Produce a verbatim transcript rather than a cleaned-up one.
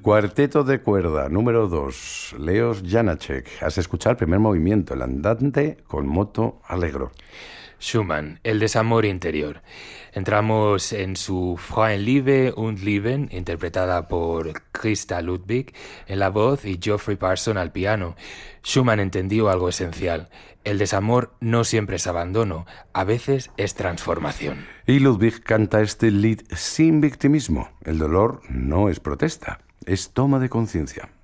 Cuarteto de cuerda, número dos, Leos Janáček. Has escuchado el primer movimiento, el andante con moto allegro. Schumann, el desamor interior. Entramos en su Freien Liebe und Leben, interpretada por Christa Ludwig en la voz y Geoffrey Parson al piano. Schumann entendió algo esencial. El desamor no siempre es abandono, a veces es transformación. Y Ludwig canta este lied sin victimismo. El dolor no es protesta, es toma de conciencia.